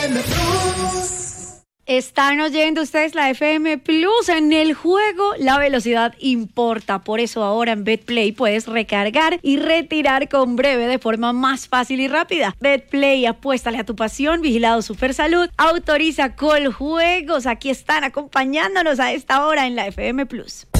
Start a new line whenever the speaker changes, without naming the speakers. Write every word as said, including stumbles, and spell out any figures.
Están oyendo ustedes la F M Plus. En el juego la velocidad importa. Por eso ahora en BetPlay puedes recargar y retirar con Breve de forma más fácil y rápida. BetPlay, apuéstale a tu pasión. Vigilado Supersalud. Autoriza Coljuegos. Aquí están acompañándonos a esta hora en la F M Plus.